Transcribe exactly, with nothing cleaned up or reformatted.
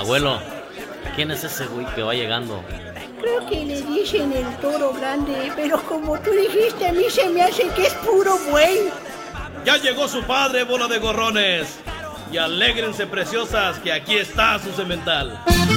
Abuelo, ¿quién es ese güey que va llegando? Creo que le dicen el toro grande, pero como tú dijiste, a mí se me hace que es puro buey. Ya llegó su padre, bola de gorrones. Y alégrense, preciosas, que aquí está su semental.